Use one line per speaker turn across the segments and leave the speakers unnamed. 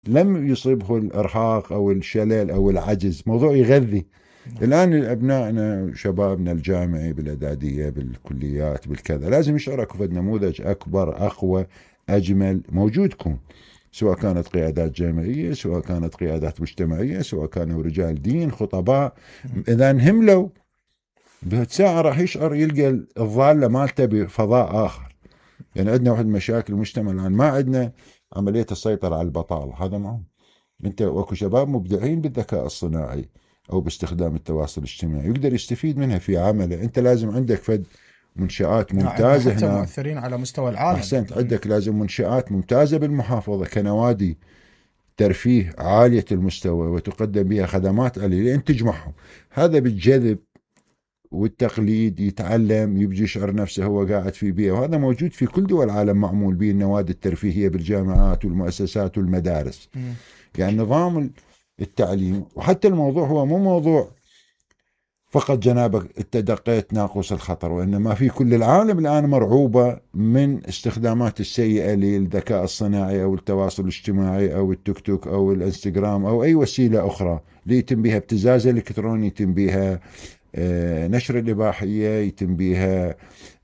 لم يصيبه الإرهاق أو الشلل أو العجز، موضوع يغذي. الآن أبنائنا شبابنا الجامعي بالإعدادية بالكليات بالكذا لازم يشعر أكو فد نموذج أكبر أقوى أجمل موجود يكون، سواء كانت قيادات جامعية، سواء كانت قيادات مجتمعية، سواء كانوا رجال دين خطباء. إذا انهملوا بساعة راح يشعر يلقى الضالة مالته بفضاء آخر. يعني عندنا واحد مشاكل المجتمع الآن، ما عندنا عملية السيطرة على البطالة، هذا معه. انت واكو شباب مبدعين بالذكاء الصناعي او باستخدام التواصل الاجتماعي يقدر يستفيد منها في عمله. انت لازم عندك فد منشآت
عندنا
ممتازة
حتى
هنا.
مؤثرين على مستوى العالم.
احسنت، عندك لازم منشآت ممتازة بالمحافظة كنوادي ترفيه عالية المستوى وتقدم بها خدمات عالية لأن تجمعهم. هذا بالجذب والتقليد، يتعلم يبجي يشعر نفسه هو قاعد في بيئة، وهذا موجود في كل دول العالم، معمول به النوادي الترفيهية بالجامعات والمؤسسات والمدارس. يعني نظام التعليم، وحتى الموضوع هو مو موضوع فقط جنابك انت دقيت ناقوس الخطر، وانما في كل العالم الان مرعوبه من استخدامات السيئه للذكاء الصناعي او التواصل الاجتماعي او التيك توك او الانستغرام او اي وسيله اخرى ليتم بها ابتزاز الكتروني، يتم بها نشر الاباحيه، يتم بها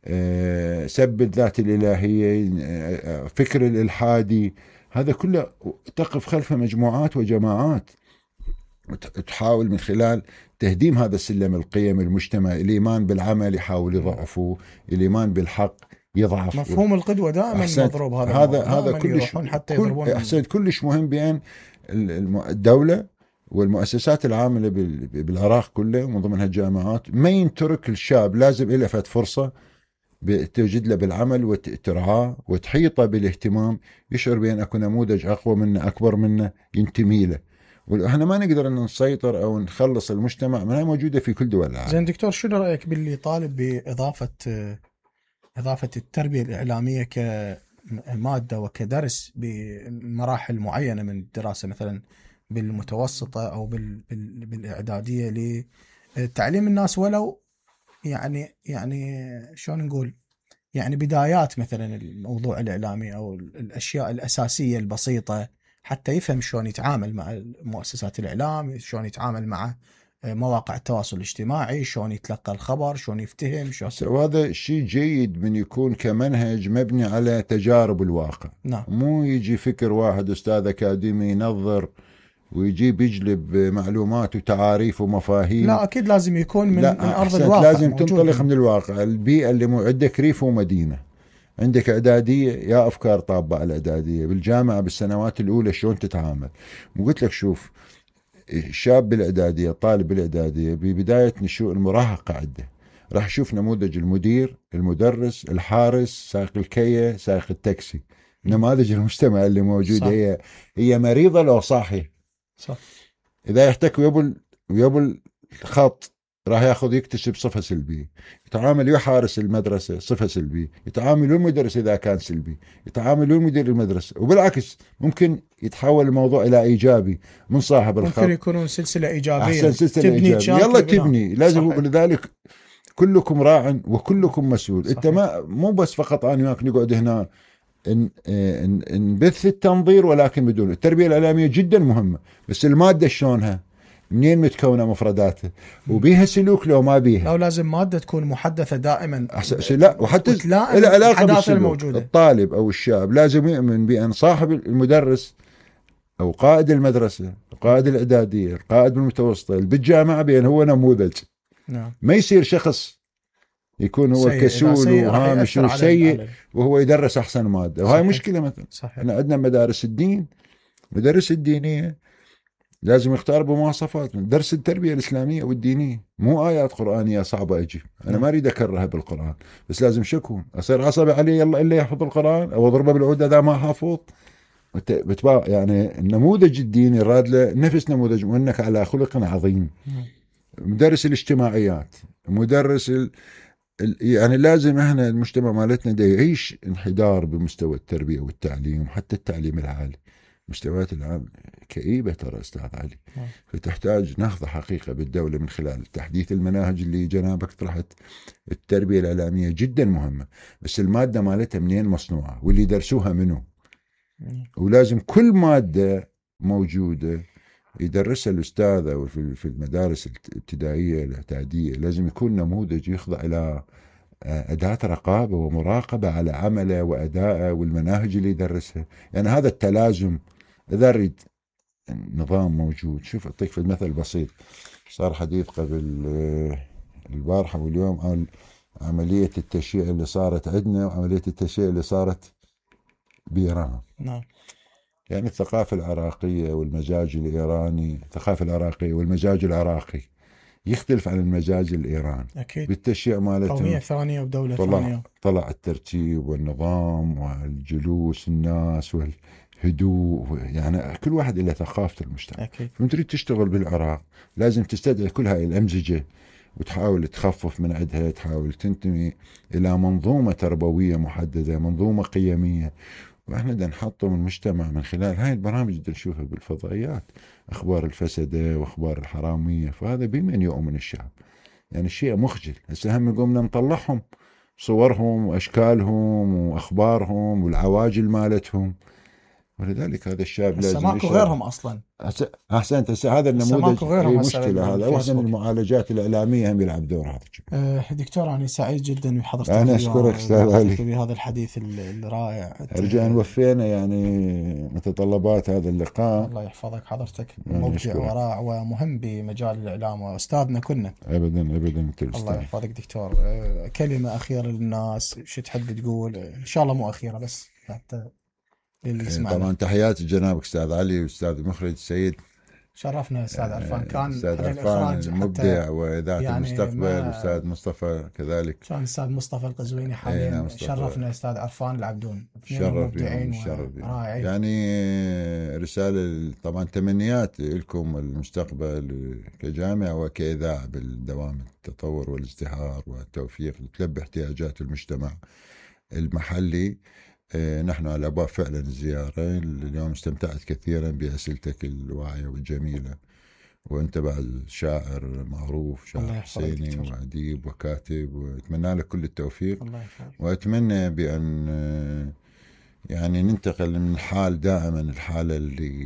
سب الذات الالهيه، فكر الالحادي. هذا كله تقف خلفه مجموعات وجماعات تحاول من خلال تهديم هذا السلم القيم المجتمع. الإيمان بالعمل يحاول يضعفه، الإيمان بالحق يضعف.
مفهوم القدوة دائما مضروب.
هذا كلش
حتى يضربون
أحسنت كلش مهم بأن الدولة والمؤسسات العاملة بالعراق كله من ضمنها الجامعات ما ينترك الشاب، لازم له فرصة توجد له بالعمل وترعاه وتحيطه بالاهتمام، يشعر بأن أكو نموذج أقوى منه أكبر منه ينتمي له. واحنا ما نقدر ان نسيطر او نخلص المجتمع، ما هي موجوده في كل دول العالم.
زين دكتور، شنو رايك باللي طالب باضافه التربيه الاعلاميه كماده وكدرس بمراحل معينه من الدراسه، مثلا بالمتوسطه او بالاعداديه، لتعليم الناس ولو يعني شلون نقول، يعني بدايات مثلا الموضوع الاعلامي او الاشياء الاساسيه البسيطه، حتى يفهم شلون يتعامل مع مؤسسات الإعلام، شلون يتعامل مع مواقع التواصل الاجتماعي، شلون يتلقى الخبر، شلون يفتهم
وهذا شيء جيد من يكون كمنهج مبني على تجارب الواقع.
نعم.
مو يجي فكر واحد أستاذ أكاديمي ينظر ويجيب يجلب معلومات وتعاريف ومفاهيم.
لا أكيد لازم يكون من أرض الواقع،
لازم تنطلق من الواقع، البيئة اللي عندك ريف ومدينة، عندك إعدادية يا أفكار طابة على الإعدادية، بالجامعة بالسنوات الأولى شلون تتعامل. وقلت لك شوف، الشاب بالإعدادية، الطالب بالإعدادية ببداية نشوء المراهقة عنده راح يشوف نموذج المدير، المدرس، الحارس، سائق الكية، سائق التاكسي. نماذج المجتمع اللي موجود صح. هي مريضة لو صاحية.
صح.
إذا يحتك ويبل الخط راح ياخذ يكتسب صفة سلبية، يتعامل ويا حارس المدرسة صفة سلبية، يتعامل ويا المدرس إذا كان سلبي، يتعامل ويا مدير المدرسة، وبالعكس ممكن يتحول الموضوع إلى إيجابي من صاحب الخط.
ممكن يكونون سلسلة إيجابية.
أحسن سلسلة إيجابية. يلا تبني لازم. ولذلك كلكم راع وكلكم مسؤول. صحيح. أنت مو بس فقط أنا وياك نقعد هنا نبث التنظير، ولكن بدون التربية الإعلامية جدا مهمة. بس المادة شلونها، منين متكونة مفرداتها، وبيها سلوك لو ما بيها.
لو لازم مادة تكون محدثة دائما.
لا، وحتى العلاقة بالسلوك. الطالب أو الشاب لازم يؤمن بأن صاحب المدرس أو قائد المدرسة، قائد الإعدادية، القائد بالمتوسطة، بالجامعة، بأن هو نموذج.
نعم.
ما يصير شخص يكون هو كسول وهامش وسيء وهو يدرس أحسن مادة. وهاي مشكلة. مثلا احنا عندنا مدارس الدين، مدارس الدينية لازم يختار بمواصفات. درس التربية الإسلامية والدينية مو آيات قرآنية صعبة أجي أنا ما أريد أكرهها بالقرآن، بس لازم شكون أصير عصبي عليه يلا إلا يحفظ القرآن أو أضربه بالعودة إذا ما حافظ. يعني النموذج الديني راد له نفس نموذج وإنك على خلق عظيم. مدرس الاجتماعيات، مدرس يعني لازم احنا المجتمع مالتنا دا يعيش انحدار بمستوى التربية والتعليم، حتى التعليم العالي. مستويات العام كئيبة ترى أستاذ علي. فتحتاج نهضة حقيقة بالدولة من خلال تحديث المناهج اللي جنابك طرحت. التربية الإعلامية جدا مهمة، بس المادة مالتها منين مصنوعة واللي يدرسوها منه. ولازم كل مادة موجودة يدرسها الأستاذ أو في المدارس الابتدائية الإعدادية، لازم يكون نموذج يخضع إلى أداة رقابة ومراقبة على عمله وأدائه والمناهج اللي يدرسها. يعني هذا التلازم إذا أريد نظام موجود. شوف أعطيك في المثل بسيط، صار حديث قبل البارحة واليوم عن عملية التشييع اللي صارت عندنا وعملية التشييع اللي صارت بإيران.
نعم.
يعني الثقافة العراقية والمزاج الإيراني، الثقافة العراقية والمزاج العراقي يختلف عن المزاج الإيراني.
أكيد.
بالتشييع مالتهم
قومية ثانية ودولة ثانية.
طلع الترتيب والنظام والجلوس الناس والهدوء، يعني كل واحد له ثقافة المجتمع.
أكيد.
فأنت تريد تشتغل بالعراق لازم تستدعي كل هاي الأمزجة وتحاول تخفف من عندها، تحاول تنتمي إلى منظومة تربوية محددة، منظومة قيمية. واحنا بدنا نحطم المجتمع من خلال هاي البرامج اللي نشوفها بالفضائيات، اخبار الفسده واخبار الحراميه. فهذا بمن يؤمن الشعب؟ يعني شيء مخجل. هسه هم قمنا نطلعهم صورهم واشكالهم واخبارهم والعواجل مالتهم، ولذلك هذا الشاب
هسه
لازم
ماكو غيرهم اصلا.
احسنت. هسه هذا النموذج
ماكو غيرهم
اي
هسه
مشكله، هذا واحده من المعالجات الاعلاميه هم يلعب دور هذا.
دكتور أنا سعيد جدا بحضرتك
انا اشكرك استاذ علي
بهذا الحديث الرائع.
ارجع ان وفينا يعني متطلبات هذا اللقاء.
الله يحفظك حضرتك، مبدع ورائع ومهم بمجال الإعلام وأستاذنا كنا.
ابدا ابدا.
الله يحفظك دكتور. كلمة أخيرة للناس شو تحب تقول؟ إن شاء الله مو أخيرة بس حتى اللي يسمعنا.
طبعا تحياتي لجنابك استاذ علي واستاذ المخرج السيد.
شرفنا استاذ عرفان، كان
استاذ عرفان المبدع واذاعه
يعني
المستقبل، استاذ مصطفى كذلك،
كان استاذ مصطفى القزويني حاليا. شرفنا استاذ عرفان العبدون، اثنين مبدعين ورائعين.
يعني رساله طبعا تمنيات لكم المستقبل كجامعه وكاذاعه بالدوام التطور والازدهار والتوفيق لتلبي احتياجات المجتمع المحلي. نحن على أبواب فعلا الزيارة. اليوم استمتعت كثيرا بأسئلتك الواعية والجميلة، وأنت بعد شاعر معروف، شاعر حسيني وأديب وكاتب، وأتمنى لك كل التوفيق. وأتمنى بأن يعني ننتقل من الحال دائما الحالة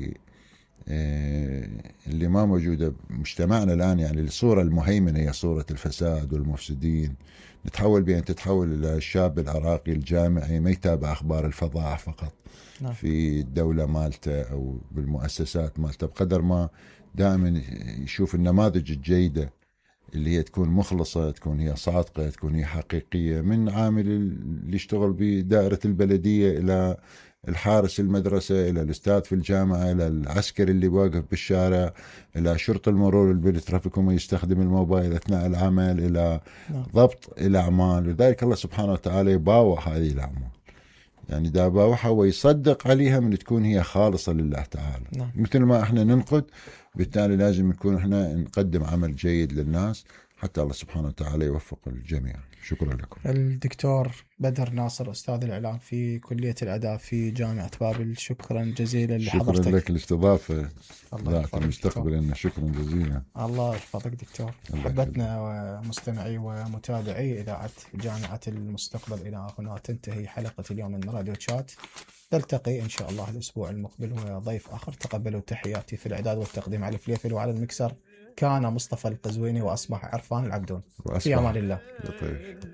اللي ما موجودة بمجتمعنا الآن، يعني الصورة المهيمنة هي صورة الفساد والمفسدين، نتحول بأن تتحول إلى الشاب العراقي الجامعي ما يتابع أخبار الفظاعة فقط في الدولة مالته أو بالمؤسسات مالته، بقدر ما دائما يشوف النماذج الجيدة اللي هي تكون مخلصة، تكون هي صادقة، تكون هي حقيقية، من عامل اللي يشتغل بدائرة البلدية إلى الحارس المدرسة إلى الأستاذ في الجامعة إلى العسكري اللي واقف بالشارع إلى شرطة المرور اللي بالترافيك وما يستخدم الموبايل أثناء العمل إلى ضبط الأعمال. لذلك الله سبحانه وتعالى يباوع هذه الأعمال، يعني دا باوعها ويصدق عليها من تكون هي خالصة لله تعالى. مثل ما احنا ننقد، بالتالي لازم نكون احنا نقدم عمل جيد للناس حتى الله سبحانه وتعالى يوفق الجميع. شكرا لكم.
الدكتور بدر ناصر أستاذ الإعلام في كلية الآداب في جامعة بابل، شكرا جزيلا لحضرتك.
شكرا لك الاستضافة ذات المستقبل لنا. شكرا جزيلا.
الله يحفظك دكتور. حبتنا ومستمعي ومتابعي إذاعة جامعة المستقبل، إلى هنا تنتهي حلقة اليوم من راديو تشات. نلتقي إن شاء الله الأسبوع المقبل وضيف آخر. تقبلوا تحياتي. في الإعداد والتقديم علي فليفل، وعلى المكسر كان مصطفى القزويني، وأصبح عرفان العبدون. في أمان الله.